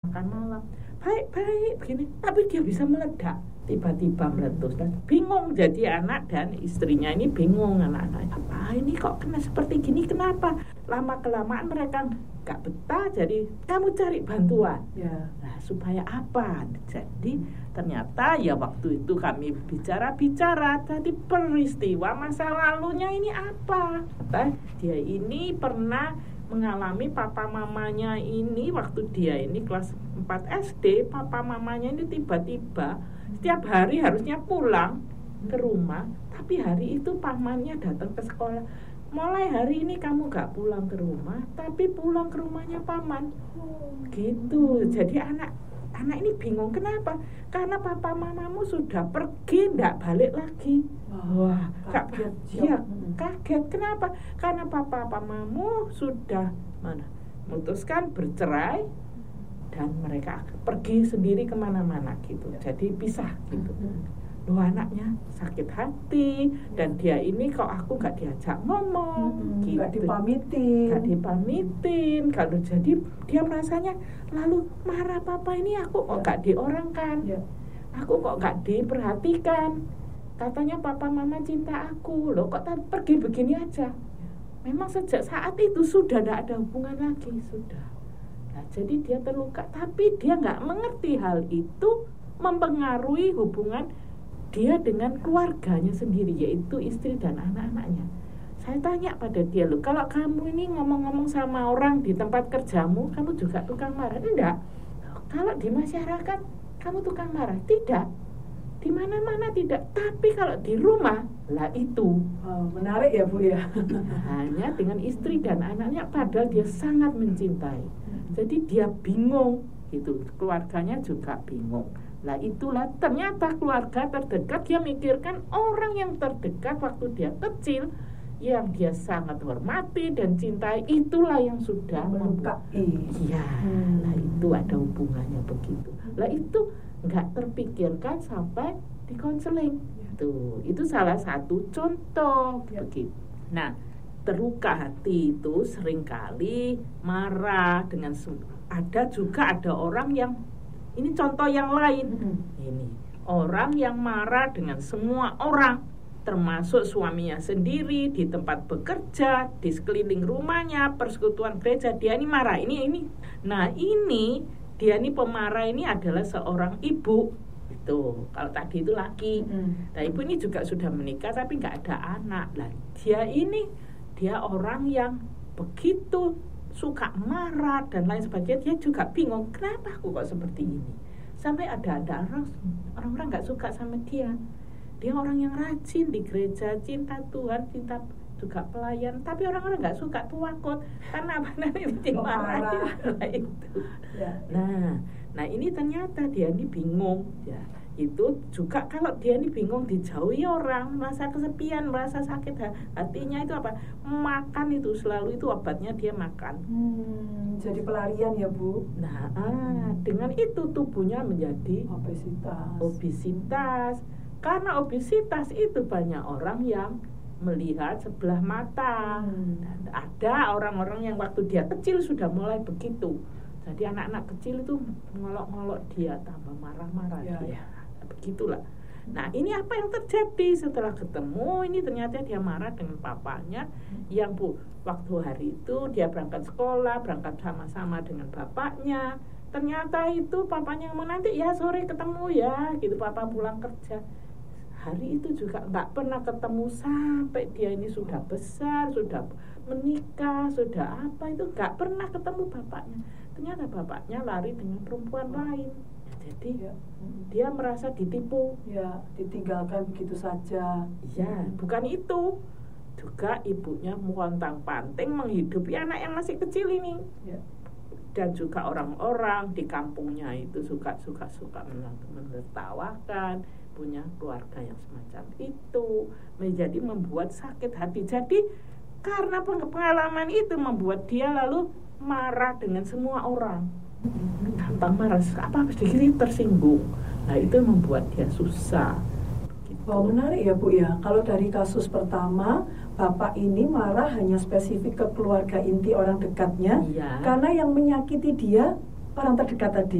makan malam, baik-baik begini, tapi dia bisa meledak, tiba-tiba meletus. Bingung jadi anak dan istrinya ini bingung, anak-anak apa ini kok kena seperti gini, kenapa? Lama-kelamaan mereka gak betah, jadi kamu cari bantuan. Nah, supaya apa? Jadi ternyata ya waktu itu kami bicara-bicara, jadi peristiwa masa lalunya ini apa? Dia ini pernah mengalami papa mamanya ini waktu dia ini kelas 4 SD, papa mamanya ini tiba-tiba setiap hari harusnya pulang ke rumah, tapi hari itu pamannya datang ke sekolah, mulai hari ini kamu gak pulang ke rumah, tapi pulang ke rumahnya paman. Gitu. Jadi anak ini bingung, kenapa? Karena papa mamamu sudah pergi, gak balik lagi. Wah, kaget. Ya, kaget. Kenapa? Karena papa mamamu sudah memutuskan bercerai dan mereka pergi sendiri kemana-mana gitu. Jadi pisah gitu. Loh, anaknya sakit hati, dan dia ini kok aku gak diajak ngomong gitu. Gak dipamitin. Kalau jadi dia merasanya lalu marah, papa ini aku kok gak diorangkan, aku kok gak diperhatikan, katanya papa mama cinta aku, loh kok pergi begini aja. Memang sejak saat itu sudah gak ada hubungan lagi, sudah. Nah, jadi dia terluka, tapi dia gak mengerti hal itu mempengaruhi hubungan dia dengan keluarganya sendiri, yaitu istri dan anak-anaknya. Saya tanya pada dia, loh, kalau kamu ini ngomong-ngomong sama orang di tempat kerjamu, kamu juga tukang marah? Enggak. Kalau di masyarakat, kamu tukang marah? Tidak. Di mana-mana tidak. Tapi kalau di rumah, lah itu. Menarik ya Bu ya. Hanya dengan istri dan anaknya, padahal dia sangat mencintai. Jadi dia bingung, gitu. Keluarganya juga bingung. Lah itulah ternyata keluarga terdekat, dia mikirkan orang yang terdekat waktu dia kecil, yang dia sangat hormati dan cintai, itulah yang sudah melukai. Iya, lah itu ada hubungannya begitu. Lah itu nggak terpikirkan sampai di konseling. Tuh, itu salah satu contoh begitu. Nah, terluka hati itu seringkali marah dengan ada orang yang ini contoh yang lain. Ini orang yang marah dengan semua orang, termasuk suaminya sendiri, di tempat bekerja, di sekeliling rumahnya, persekutuan gereja, dia ini marah. Ini. Nah, ini dia ini pemarah ini adalah seorang ibu. Itu kalau tadi itu laki. Nah, ibu ini juga sudah menikah tapi nggak ada anak. Lah, dia orang yang begitu suka marah dan lain sebagainya. Dia juga bingung, kenapa aku kok seperti ini. Sampai ada orang-orang gak suka sama dia. Dia orang yang rajin di gereja, cinta Tuhan, cinta juga pelayan, tapi orang-orang gak suka, tuakut karena apa nanti dimarahin. Nah ini ternyata dia ini bingung ya. Itu juga kalau dia ini bingung, dijauhi orang, merasa kesepian, merasa sakit hatinya, itu apa? Makan itu selalu itu obatnya, dia makan. Jadi pelarian ya Bu. Nah, dengan itu tubuhnya menjadi obesitas. Karena obesitas itu banyak orang yang melihat sebelah mata. Dan ada orang-orang yang waktu dia kecil sudah mulai begitu. Jadi anak-anak kecil itu ngolok-ngolok dia, tambah marah-marah dia. Begitulah. Nah, ini apa yang terjadi setelah ketemu? Ini ternyata dia marah dengan papanya yang waktu hari itu dia berangkat sekolah, berangkat sama-sama dengan bapaknya. Ternyata itu papanya ngomong, nanti ya sore ketemu ya, gitu papa pulang kerja. Hari itu juga nggak pernah ketemu sampai dia ini sudah besar, sudah menikah, sudah apa itu nggak pernah ketemu bapaknya. Ternyata bapaknya lari dengan perempuan lain. Jadi dia merasa ditipu, ditinggalkan begitu saja. Ya, bukan itu. Juga ibunya montang-panting menghidupi anak yang masih kecil ini. Dan juga orang-orang di kampungnya itu suka menertawakan, punya keluarga yang semacam itu, menjadi membuat sakit hati. Jadi karena pengalaman itu membuat dia lalu marah dengan semua orang. Gampang marah, apa sedikit tersinggung. Nah, itu membuat dia susah. Wow, menarik ya Bu ya. Kalau dari kasus pertama, bapak ini marah hanya spesifik ke keluarga inti orang dekatnya, karena yang menyakiti dia orang terdekat tadi.